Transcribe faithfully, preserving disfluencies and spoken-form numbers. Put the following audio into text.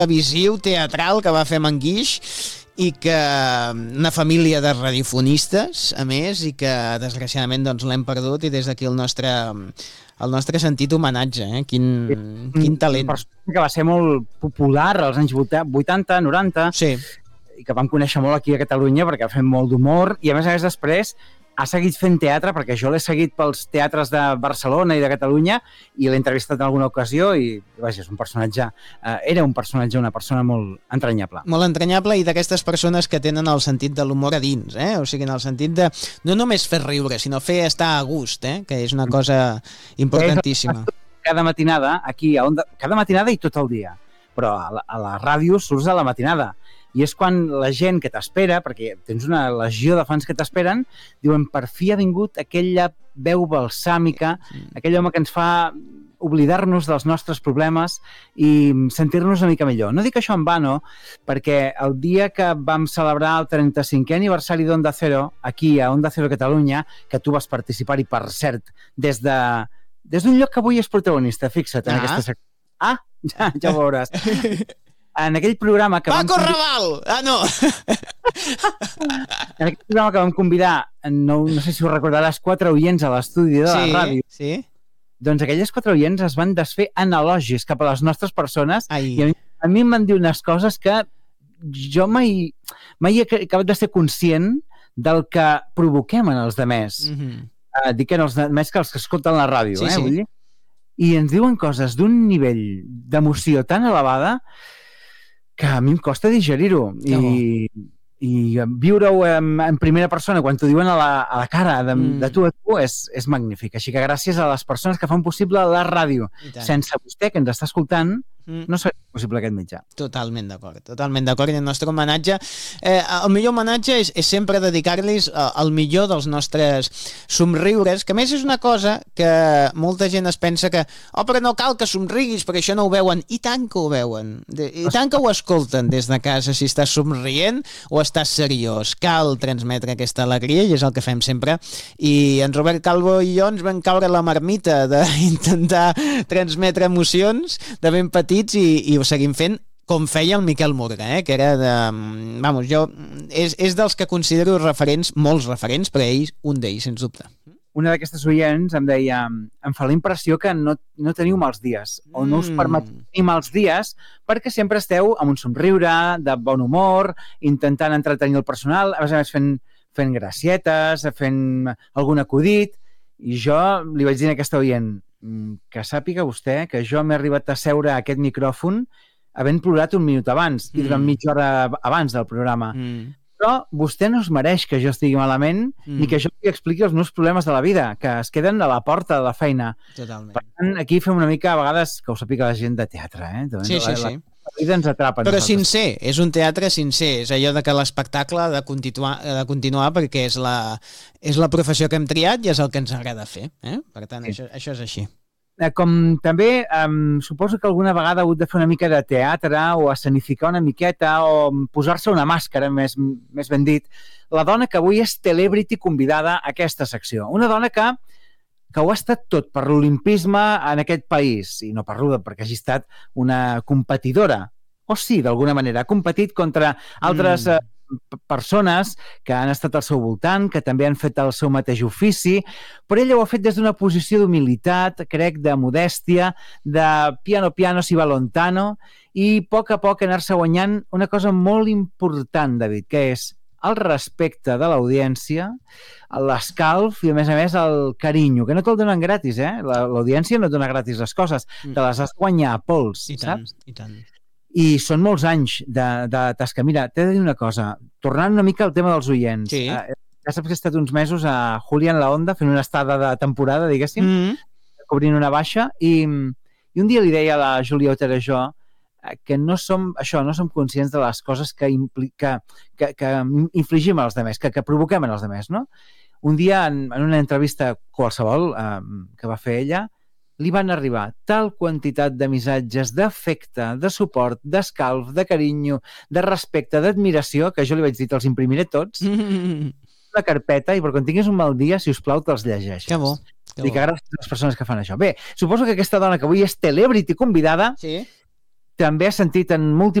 televisiu, teatral, que va fer amb en Guix, i que una família de radiofonistes, a més, i que desgraciadament doncs, l'hem perdut, i des d'aquí el nostre, el nostre sentit homenatge, eh? Quin, quin talent. Una persona que va ser molt popular als anys vuitanta, noranta, sí. I que vam conèixer molt aquí a Catalunya perquè ha fet molt d'humor, i a més a més després ha seguit fent teatre, perquè jo l'he seguit pels teatres de Barcelona i de Catalunya i l'he entrevistat en alguna ocasió i, vaja, és un personatge, eh, era un personatge, una persona molt entranyable. Molt entranyable i d'aquestes persones que tenen el sentit de l'humor a dins, eh? O sigui, en el sentit de no només fer riure, sinó fer estar a gust, eh? Que és una cosa importantíssima. Cada matinada, aquí, a Onda, cada matinada i tot el dia, però a la, a la ràdio surts a la matinada. I és quan la gent que t'espera, perquè tens una legió de fans que t'esperen, diuen, per fi ha vingut aquella veu balsàmica, aquell home que ens fa oblidar-nos dels nostres problemes i sentir-nos una mica millor. No dic això en vano, perquè el dia que vam celebrar el trenta-cinquè aniversari d'Onda Cero, aquí a Onda Cero Catalunya, que tu vas participar-hi, per cert, des de des d'un lloc que avui és protagonista, fixa't en ah. aquesta secció. Ah, ja, ja ho veuràs. En aquell programa que Paco vam... Raval! Ah, no! En aquell programa que vam convidar, no, no sé si ho recordaràs, quatre oients a l'estudi de sí, la ràdio. Sí. Doncs aquelles quatre oients es van desfer en elogis cap a les nostres persones. Ai. I a mi, a mi em van dir unes coses que jo mai, mai he acabat de ser conscient del que provoquem en els demés. Mm-hmm. Uh, dic en els demés que els que escolten la ràdio, sí, eh? Sí. Vull dir? I ens diuen coses d'un nivell d'emoció tan elevada que a mi em costa digerir-ho. I, i viure-ho en, en primera persona, quan t'ho diuen a la, a la cara de, mm. de tu a tu, és, és magnífic. Així que gràcies a les persones que fan possible la ràdio. Sense vostè, que ens està escoltant, mm. no seria possible aquest mitjà. Totalment d'acord, totalment d'acord. I el nostre homenatge, eh, el millor homenatge és, és sempre dedicar-los el millor dels nostres somriures, que a més és una cosa que molta gent es pensa que oh, però no cal que somriguis perquè això no ho veuen. I tant que ho veuen, i tant que ho escolten des de casa, si estàs somrient o estàs seriós. Cal transmetre aquesta alegria i és el que fem sempre. I en Robert Calvo i jo ens vam caure la marmita d'intentar transmetre emocions de ben petits i, i ho seguim fent com feia el Miquel Murga, eh? Que era de... Vamos, jo... És, és dels que considero referents, molts referents, però ell, un d'ells, sens dubte. Una d'aquestes oients em deia em fa la impressió que no, no teniu mals dies o no us permet tenir mals dies perquè sempre esteu amb un somriure, de bon humor, intentant entretenir el personal, a més a més fent, fent gracietes, fent algun acudit, i jo li vaig dir a aquesta oient que sàpiga vostè que jo m'he arribat a seure a aquest micròfon havent plorat un minut abans mm. i durant mitja hora abans del programa. Mm. Però vostè no es mereix que jo estigui malament mm. ni que jo li expliqui els meus problemes de la vida, que es queden a la porta de la feina. Totalment. Per tant, aquí fem una mica, a vegades, que ho sàpiga la gent de teatre, eh? Sí, sí, la, sí. La vida ens atrapa. Però nosaltres. sincer, és un teatre sincer, és allò de que l'espectacle ha de continuar, de continuar perquè és la, és la professió que hem triat i és el que ens agrada fer. Eh? Per tant, sí. això, això és així. Com també, um, suposo que alguna vegada ha hagut de fer una mica de teatre o escenificar una miqueta o posar-se una màscara, més, més ben dit, la dona que avui és celebrity convidada a aquesta secció. Una dona que, que ho ha estat tot per l'olimpisme en aquest país, i no parlo de perquè hagi estat una competidora, o sí, d'alguna manera, ha competit contra altres... Mm. persones que han estat al seu voltant, que també han fet el seu mateix ofici, però ella ho ha fet des d'una posició d'humilitat, crec, de modèstia, de piano piano si va lontano, i a poc a poc anar-se guanyant una cosa molt important, David, que és el respecte de l'audiència, l'escalf i, a més a més, el carinyo, que no te'l donen gratis, eh? L'audiència no et dona gratis les coses, te les has de guanyar a pols, I tant, saps? I tant. I són molts anys de, de tasca. Mira, t'he de dir una cosa, tornant una mica al tema dels oients. Sí. Eh, ja saps que he estat uns mesos a Julián La Onda fent una estada de temporada, diguéssim, mm-hmm. cobrint una baixa, i, i un dia li deia a la Júlia Otero jo que no som, això, no som conscients de les coses que, impli, que, que, que infligim als demés, que, que provoquem en els demés, no? Un dia, en, en una entrevista qualsevol eh, que va fer ella, li van arribar tal quantitat de missatges d'afecte, de suport, d'escalf, de carinyo, de respecte, d'admiració, que jo li vaig dir, te'ls imprimiré tots, mm-hmm. una carpeta, i per quan tinguis un mal dia, si us plau, te'ls llegeixes. Que bo. Que I que gràcies a les persones que fan això. Bé, suposo que aquesta dona que avui és celebrity convidada, sí. també ha sentit en múltiples